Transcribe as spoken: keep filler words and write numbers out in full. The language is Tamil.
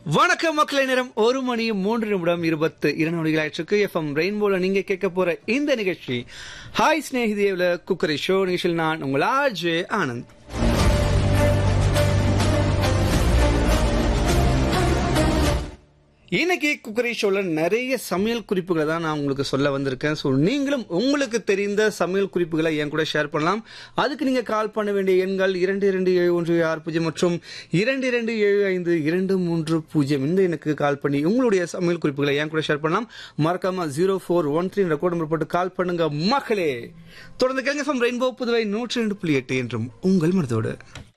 வணக்கம் மக்களே, நேரம் ஒரு மணி மூன்று நிமிடம் இருபத்து இரண்டு நொடிகளாயிற்றுக்கு எஃப்எம் ரெயின்போல நீங்க கேட்க போற இந்த நிகழ்ச்சி ஹாய் ஸ்நேகிதேவ்ல குக்கரி ஷோ நிகழ்ச்சியில் நான் உங்கள் ஆர்ஜே ஆனந்த். இன்னைக்கு குக்கரி ஷோல நிறைய சமையல் குறிப்புகளை தான் நான் உங்களுக்கு சொல்ல வந்திருக்கேன். ஸோ நீங்களும் உங்களுக்கு தெரிந்த சமையல் குறிப்புகளை என் கூட ஷேர் பண்ணலாம். அதுக்கு நீங்க கால் பண்ண வேண்டிய எண்கள் இரண்டு இரண்டு ஏழு ஒன்று ஆறு பூஜ்ஜியம் மற்றும் இரண்டு இரண்டு ஏழு ஐந்து இரண்டு மூன்று பூஜ்ஜியம். இந்த எனக்கு கால் பண்ணி உங்களுடைய சமையல் குறிப்புகளை என் கூட ஷேர் பண்ணலாம். மறக்காம zero four one three code number போட்டு கால் பண்ணுங்க மக்களே. தொடர்ந்து கேளுங்க ரெயின்போ புதுவை நூற்றி ரெண்டு புள்ளி எட்டு என்றும் உங்கள் மனதோடு.